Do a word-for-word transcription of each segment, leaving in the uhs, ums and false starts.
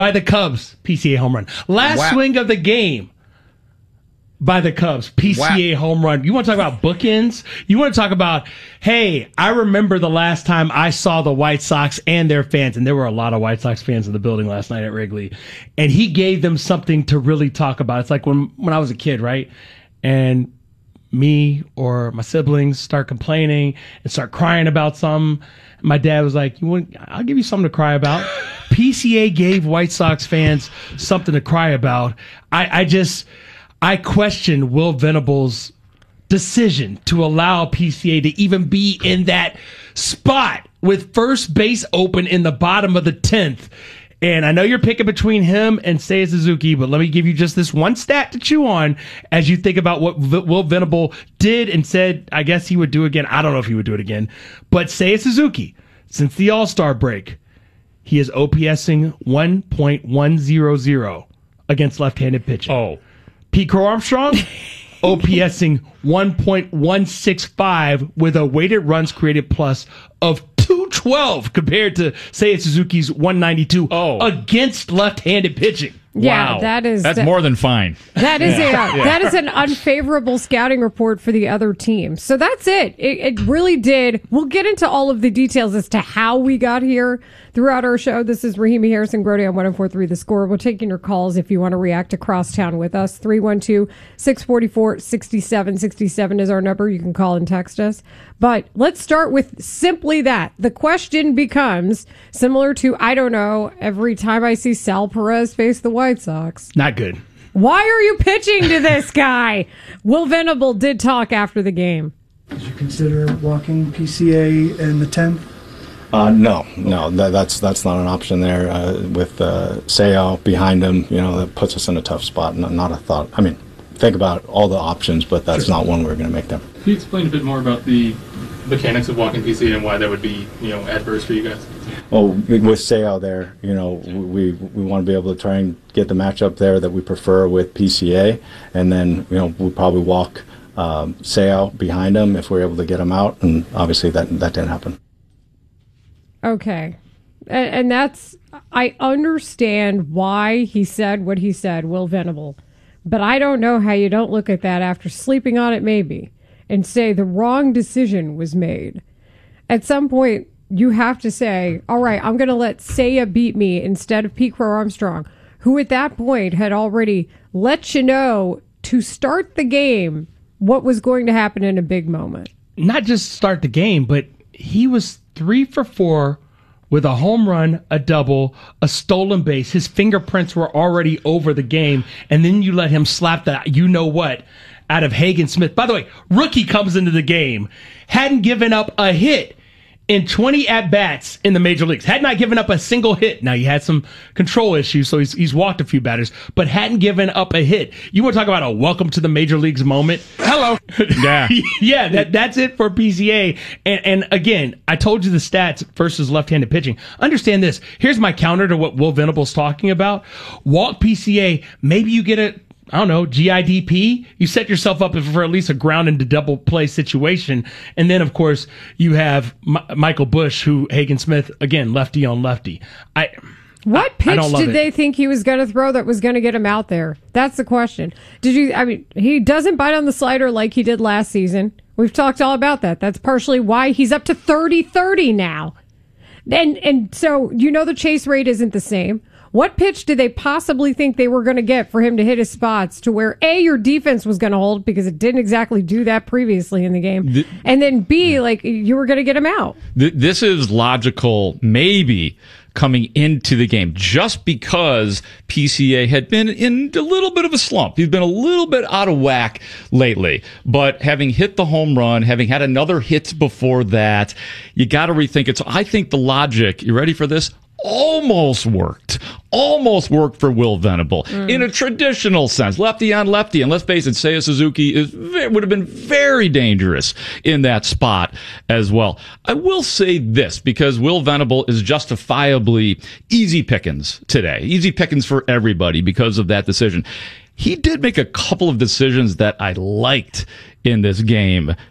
by the Cubs, P C A home run. Last wow. swing of the game by the Cubs, P C A wow. home run. You want to talk about bookends? You want to talk about, hey, I remember the last time I saw the White Sox and their fans, and there were a lot of White Sox fans in the building last night at Wrigley, and he gave them something to really talk about. It's like when, when I was a kid, right? And me or my siblings start complaining and start crying about something. My dad was like, "You want? I'll give you something to cry about." P C A gave White Sox fans something to cry about. I, I just, I question Will Venable's decision to allow P C A to even be in that spot with first base open in the bottom of the tenth. And I know you're picking between him and Seiya Suzuki, but let me give you just this one stat to chew on as you think about what v- Will Venable did and said, I guess he would do again. I don't know if he would do it again. But Seiya Suzuki, since the All-Star break, he is OPSing one point one hundred against left-handed pitching. Oh. Pete Crow Armstrong, OPSing one point one six five with a weighted runs created plus of two twelve compared to Seiya Suzuki's one ninety-two oh. against left-handed pitching. Yeah, wow. that is that's that, more than fine. That is yeah. a yeah. that is an unfavorable scouting report for the other team. So that's it. it. It really did. We'll get into all of the details as to how we got here throughout our show. This is Rahimi Harrison Grody on one oh four point three The Score. We're taking your calls if you want to react to Crosstown with us. three one two, six four four, six seven six seven is our number. You can call and text us. But let's start with simply that. The question becomes similar to, I don't know, every time I see Sal Perez face the White Sox. Not good. Why are you pitching to this guy? Will Venable did talk after the game. Did you consider walking P C A in the tenth? Uh, no, no, that, that's that's not an option there. Uh, with uh, Seiya behind him, you know, that puts us in a tough spot. Not, not a thought. I mean, think about all the options, but that's sure. not one we're going to make them. Can you explain a bit more about the mechanics of walking P C A and why that would be, you know, adverse for you guys? Well, with Seiya there, you know, we we want to be able to try and get the matchup there that we prefer with P C A, and then, you know, we'll probably walk um, Seiya behind him if we're able to get him out, and obviously that that didn't happen. Okay. And, and that's, I understand why he said what he said, Will Venable, but I don't know how you don't look at that after sleeping on it maybe and say the wrong decision was made. At some point, you have to say, all right, I'm going to let Seiya beat me instead of Pete Crow Armstrong, who at that point had already let you know to start the game what was going to happen in a big moment. Not just start the game, but he was three for four with a home run, a double, a stolen base. His fingerprints were already over the game, and then you let him slap that you-know-what out of Hagen Smith. By the way, rookie comes into the game, hadn't given up a hit in twenty at-bats in the major leagues. Had not given up a single hit. Now, he had some control issues, so he's, he's walked a few batters, but hadn't given up a hit. You want to talk about a welcome to the major leagues moment? Hello. Yeah. yeah, that, that's it for P C A. And, and again, I told you the stats versus left-handed pitching. Understand this. Here's my counter to what Will Venable's talking about. Walk P C A. Maybe you get a I don't know, G I D P, you set yourself up for at least a ground into double play situation. And then, of course, you have M- Michael Busch, who Hagen Smith, again, lefty on lefty. I What pitch I, I did it. they think he was going to throw that was going to get him out there? That's the question. Did you, I mean, he doesn't bite on the slider like he did last season. We've talked all about that. That's partially why he's up to thirty thirty now. And, and so, you know, the chase rate isn't the same. What pitch did they possibly think they were going to get for him to hit his spots to where, A, your defense was going to hold because it didn't exactly do that previously in the game, the, and then, B, like, you were going to get him out? Th- this is logical, maybe, coming into the game, just because P C A had been in a little bit of a slump. He's been a little bit out of whack lately. But having hit the home run, having had another hit before that, you got to rethink it. So I think the logic, you ready for this? Almost worked. Almost worked for Will Venable mm. in a traditional sense. Lefty on lefty. And let's face it, Seiya Suzuki is, would have been very dangerous in that spot as well. I will say this, because Will Venable is justifiably easy pickings today. Easy pickings for everybody because of that decision. He did make a couple of decisions that I liked in this game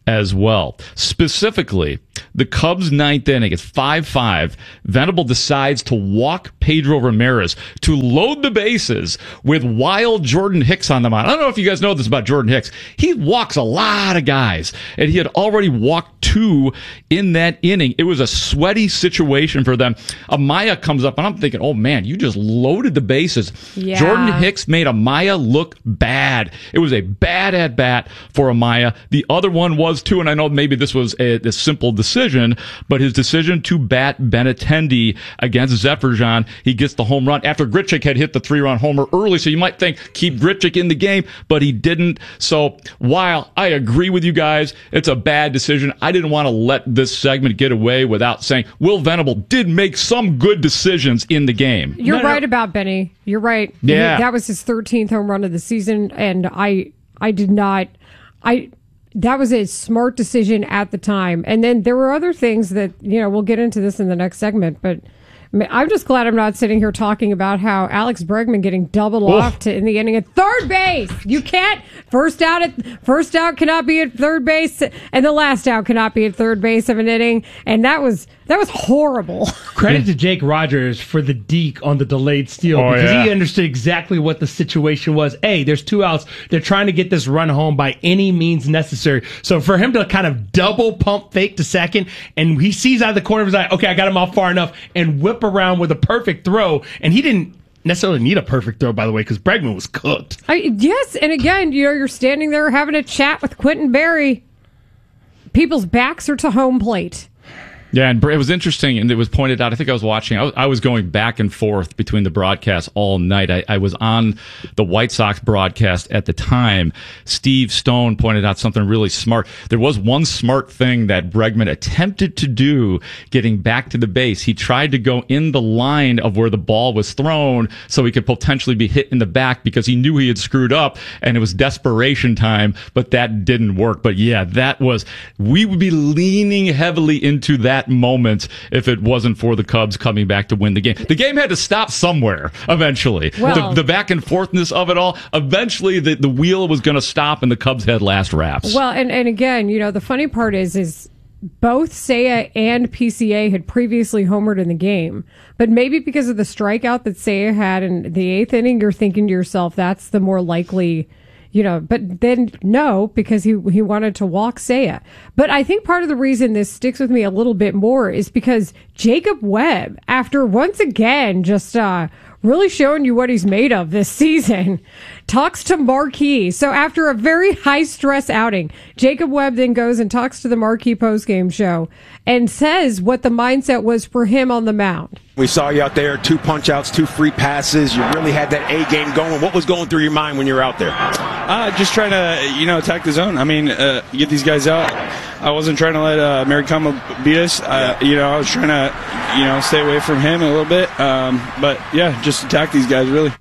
as well. Specifically, the Cubs' ninth inning, it's five five. Venable decides to walk Pedro Ramirez to load the bases with wild Jordan Hicks on the mound. I don't know if you guys know this about Jordan Hicks. He walks a lot of guys, and he had already walked two in that inning. It was a sweaty situation for them. Amaya comes up, and I'm thinking, oh man, you just loaded the bases. Yeah. Jordan Hicks made Amaya look bad. It was a bad at bat for Amaya. The other one was too, and I know maybe this was a, a simple decision, but his decision to bat Benintendi against Zephyrjan, he gets the home run after Grichuk had hit the three-run homer early, so you might think keep Grichuk in the game, but he didn't. So while I agree with you guys, it's a bad decision, I didn't want to let this segment get away without saying Will Venable did make some good decisions in the game. You're No, no. right about Benny. You're right. Yeah. He- that was his thirteenth home run of the season, and I, I did not, I. That was a smart decision at the time. And then there were other things that, you know, we'll get into this in the next segment, but I mean, I'm just glad I'm not sitting here talking about how Alex Bregman getting doubled Oof. off to in the inning at third base. You can't first out at first out cannot be at third base, and the last out cannot be at third base of an inning. And that was that was horrible. Credit to Jake Rogers for the deke on the delayed steal Oh, because yeah. he understood exactly what the situation was. Hey, there's two outs. They're trying to get this run home by any means necessary. So for him to kind of double pump fake to second, and he sees out of the corner of his eye, okay, I got him off far enough, and whip around with a perfect throw. And he didn't necessarily need a perfect throw, by the way, because Bregman was cooked. I, yes, and again, you know, you're standing there having a chat with Quentin Berry. People's backs are to home plate. Yeah, and it was interesting, and it was pointed out. I think I was watching. I was, I was going back and forth between the broadcasts all night. I, I was on the White Sox broadcast at the time. Steve Stone pointed out something really smart. There was one smart thing that Bregman attempted to do getting back to the base. He tried to go in the line of where the ball was thrown so he could potentially be hit in the back because he knew he had screwed up, and it was desperation time, but that didn't work. But yeah, that was, we would be leaning heavily into that moment if it wasn't for the Cubs coming back to win the game. The game had to stop somewhere eventually. Well- the, the back and forthness of it all, eventually the, the wheel was going to stop and the Cubs had last wraps. Well, and, and again, you know, the funny part is, is both Seiya and P C A had previously homered in the game, but maybe because of the strikeout that Seiya had in the eighth inning, you're thinking to yourself, that's the more likely, you know, but then no, because he he wanted to walk Seiya. But I think part of the reason this sticks with me a little bit more is because Jacob Webb, after once again just uh, really showing you what he's made of this season, talks to Marquee. So after a very high stress outing, Jacob Webb then goes and talks to the Marquee postgame show and says what the mindset was for him on the mound. We saw you out there, two punch outs, two free passes. You really had that A game going. What was going through your mind when you were out there? Uh, just trying to, you know, attack the zone. I mean, uh, get these guys out. I wasn't trying to let uh, Maricama beat us. Uh, you know, I was trying to, you know, stay away from him a little bit. Um, but, yeah, just attack these guys, really.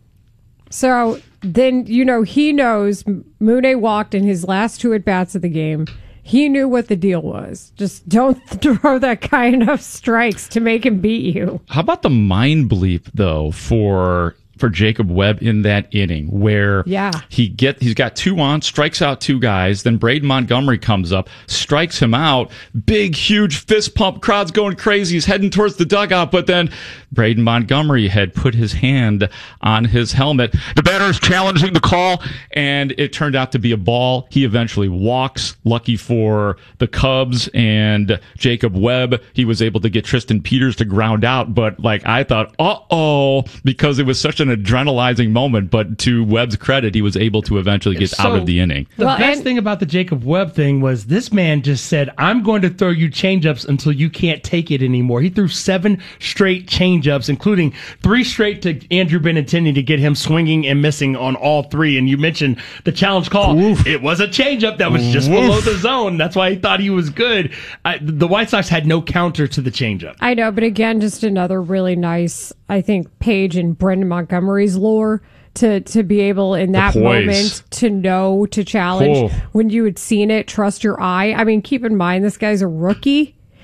So then, you know, he knows Mune walked in his last two at-bats of the game. He knew what the deal was. Just don't throw that guy enough strikes to make him beat you. How about the mind bleep though for for Jacob Webb in that inning where Yeah. he get he's got two on, strikes out two guys, then Braden Montgomery comes up, strikes him out, big huge fist pump, crowd's going crazy, he's heading towards the dugout, but then Braden Montgomery had put his hand on his helmet. The batter is challenging the call, and it turned out to be a ball. He eventually walks. Lucky for the Cubs and Jacob Webb, he was able to get Tristan Peters to ground out, but like I thought, uh-oh, because it was such an adrenalizing moment, but to Webb's credit, he was able to eventually get So, out of the inning. The Well, best and- thing about the Jacob Webb thing was this man just said, I'm going to throw you changeups until you can't take it anymore. He threw seven straight changeups, including three straight to Andrew Benintendi to get him swinging and missing on all three. And you mentioned the challenge call. Oof. It was a changeup that was just Oof. below the zone. That's why he thought he was good. I, the White Sox had no counter to the changeup. I know, but again, just another really nice, I think, page in Brendan Montgomery's lore to to be able in that poise. moment to know to challenge Oh. when you had seen it, trust your eye. I mean, keep in mind this guy's a rookie.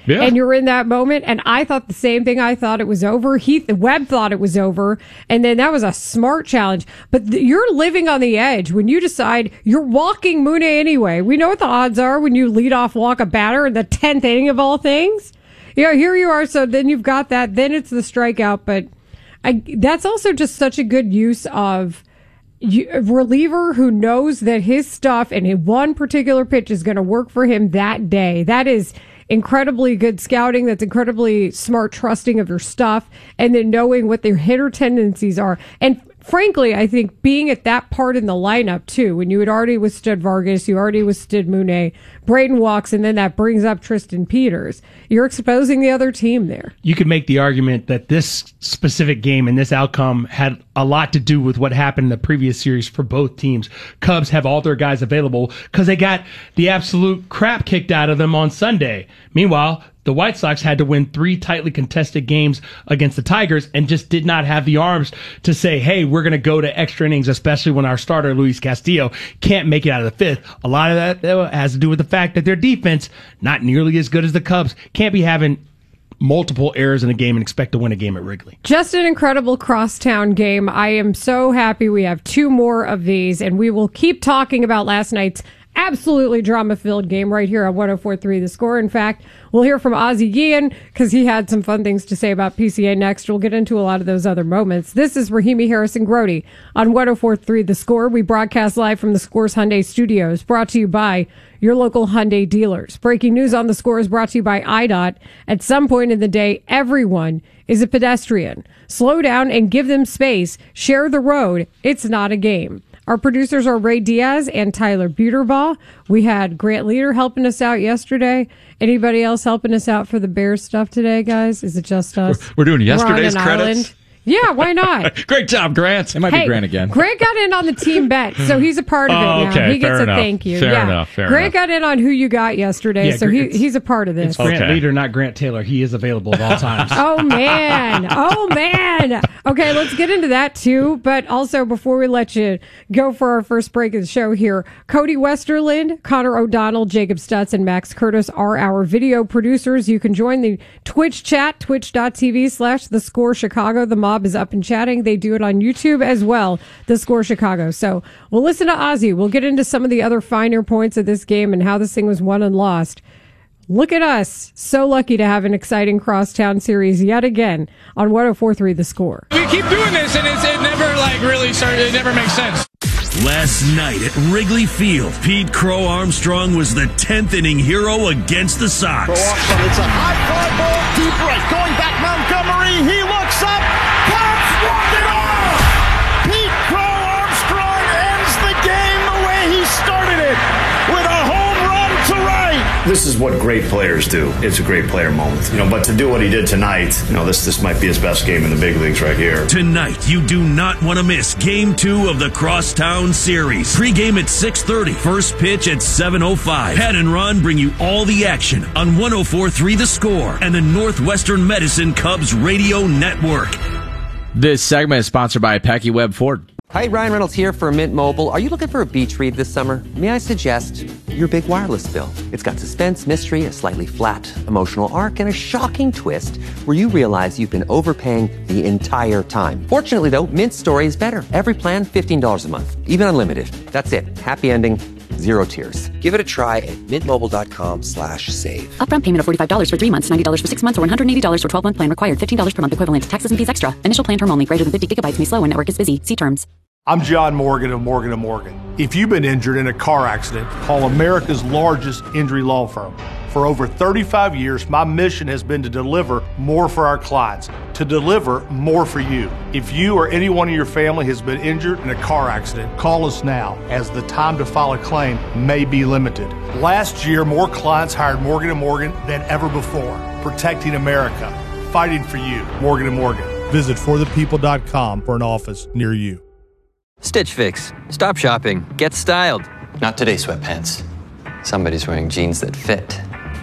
Yeah. And you're in that moment. And I thought the same thing. I thought it was over. Heath Webb thought it was over. And then that was a smart challenge. But th- you're living on the edge when you decide you're walking Mooney anyway. We know what the odds are when you lead off walk a batter in the tenth inning of all things. You know, here you are. So then you've got that. Then it's the strikeout. But I, that's also just such a good use of You, a reliever who knows that his stuff and his one particular pitch is going to work for him that day. That is incredibly good scouting. That's incredibly smart trusting of your stuff and then knowing what their hitter tendencies are. And frankly, I think being at that part in the lineup too, when you had already withstood Vargas, you already withstood Mooney, Braden walks, and then that brings up Tristan Peters. You're exposing the other team there. You could make the argument that this specific game and this outcome had a lot to do with what happened in the previous series for both teams. Cubs have all their guys available because they got the absolute crap kicked out of them on Sunday. Meanwhile, the White Sox had to win three tightly contested games against the Tigers and just did not have the arms to say, hey, we're going to go to extra innings, especially when our starter, Luis Castillo, can't make it out of the fifth. A lot of that has to do with the fact that their defense, not nearly as good as the Cubs, can't be having multiple errors in a game and expect to win a game at Wrigley. Just an incredible crosstown game. I am so happy we have two more of these, and we will keep talking about last night's absolutely drama-filled game right here on one oh four point three The Score. In fact, we'll hear from Ozzie Guillen because he had some fun things to say about P C A next. We'll get into a lot of those other moments. This is Rahimi Harrison Grody on one oh four point three The Score. We broadcast live from the Scores Hyundai Studios, brought to you by your local Hyundai dealers. Breaking news on The Score is brought to you by I D O T. At some point in the day, everyone is a pedestrian. Slow down and give them space. Share the road. It's not a game. Our producers are Ray Diaz and Tyler Buterbaugh. We had Grant Leader helping us out yesterday. Anybody else helping us out for the Bears stuff today, guys? Is it just us? We're, we're doing yesterday's we're credits. Island. Yeah, why not? Great job, Grant. It might hey, be Grant again. Grant got in on the team bet, so he's a part of it oh, now. okay, He gets fair a enough. thank you. Fair yeah. enough. Fair Grant enough. got in on who you got yesterday, Yeah, so it's- he, he's a part of this. It's Grant Okay. Leader, not Grant Taylor. He is available at all times. Oh, man. Oh, man. Okay, let's get into that, too. But also, before we let you go for our first break of the show here, Cody Westerland, Connor O'Donnell, Jacob Stutz, and Max Curtis are our video producers. You can join the Twitch chat, twitch.tv slash The Score Chicago. The mob is up and chatting. They do it on YouTube as well, The Score Chicago. So we'll listen to Ozzie. We'll get into some of the other finer points of this game and how this thing was won and lost. Look at us. So lucky to have an exciting crosstown series yet again on one oh four point three The Score. We keep doing this, and it's, it never like really started. It never makes sense. Last night at Wrigley Field, Pete Crow Armstrong was the tenth inning hero against the Sox. Crow Armstrong, it's a high fly ball, deep right, going back Montgomery. He looks up, Cubs walk it off. Pete Crow Armstrong ends the game the way he started it, with a home run to right. This is what great players do. It's a great player moment, you know. But to do what he did tonight, you know, this this might be his best game in the big leagues right here. Tonight, you do not want to miss Game Two of the Crosstown Series. Pre-game at six thirty, first pitch at seven oh five. Pat and Ron bring you all the action on one oh four point three The Score and the Northwestern Medicine Cubs Radio Network. This segment is sponsored by Packy Webb Ford. Hi, Ryan Reynolds here for Mint Mobile. Are you looking for a beach read this summer? May I suggest your big wireless bill? It's got suspense, mystery, a slightly flat emotional arc, and a shocking twist where you realize you've been overpaying the entire time. Fortunately, though, Mint's story is better. Every plan, fifteen dollars a month, even unlimited. That's it. Happy ending, zero tears. Give it a try at mintmobile.com slash save. Upfront payment of forty-five dollars for three months, ninety dollars for six months, or one hundred eighty dollars for twelve-month plan required. fifteen dollars per month equivalent. Taxes and fees extra. Initial plan term only. Greater than fifty gigabytes may slow when network is busy. See terms. I'm John Morgan of Morgan and Morgan. If you've been injured in a car accident, call America's largest injury law firm. For over thirty-five years, my mission has been to deliver more for our clients, to deliver more for you. If you or anyone in your family has been injured in a car accident, call us now, as the time to file a claim may be limited. Last year, more clients hired Morgan and Morgan than ever before, protecting America, fighting for you. Morgan and Morgan. Visit for the people dot com for an office near you. Stitch Fix. Stop shopping. Get styled. Not today, sweatpants. Somebody's wearing jeans that fit.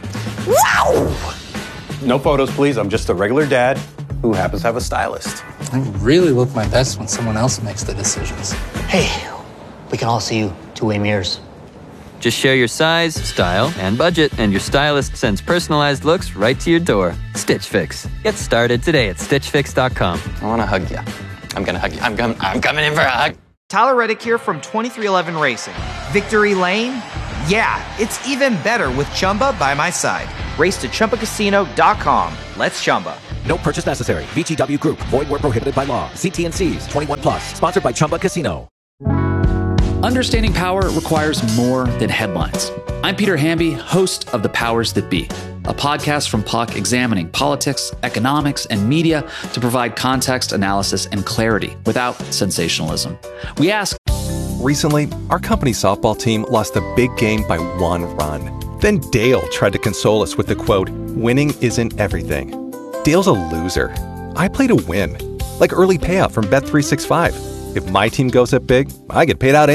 Wow! No photos, please. I'm just a regular dad who happens to have a stylist. I really look my best when someone else makes the decisions. Hey, we can all see you two-way mirrors. Just share your size, style, and budget, and your stylist sends personalized looks right to your door. Stitch Fix. Get started today at stitch fix dot com. I want to hug you. I'm going to hug you. I'm, com- I'm coming in for a hug. Tyler Reddick here from twenty-three eleven Racing. Victory Lane? Yeah, it's even better with Chumba by my side. Race to Chumba Casino dot com. Let's Chumba. No purchase necessary. V G W Group. Void where prohibited by law. See T and C's. twenty-one plus. Sponsored by Chumba Casino. Understanding power requires more than headlines. I'm Peter Hamby, host of The Powers That Be, a podcast from Puck examining politics, economics, and media to provide context, analysis, and clarity without sensationalism. We ask... Recently, our company's softball team lost a big game by one run. Then Dale tried to console us with the quote, "Winning isn't everything." Dale's a loser. I play to win. Like early payout from Bet three sixty-five. If my team goes up big, I get paid out